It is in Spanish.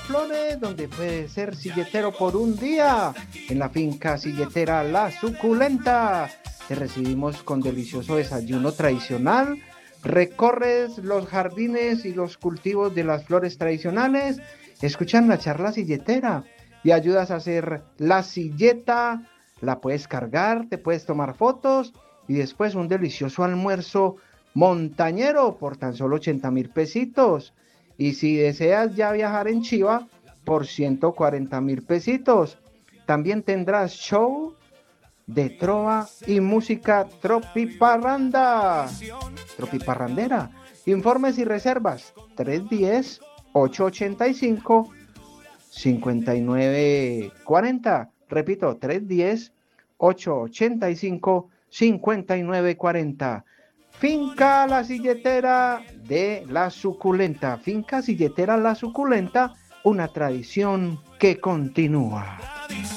Miraflores, donde puedes ser silletero por un día. En la finca silletera La Suculenta. Te recibimos con delicioso desayuno tradicional. Recorres los jardines y los cultivos de las flores tradicionales. Escuchan la charla silletera y ayudas a hacer la silleta. La puedes cargar, te puedes tomar fotos y después un delicioso almuerzo montañero por tan solo 80,000 pesitos. Y si deseas ya viajar en Chiva, por 140,000 pesitos. También tendrás show de trova y música tropiparrandera. Informes y reservas 310-885-5940. Repito, 310-885-5940. Finca La Silletera de La Suculenta. Finca Silletera La Suculenta, una tradición que continúa.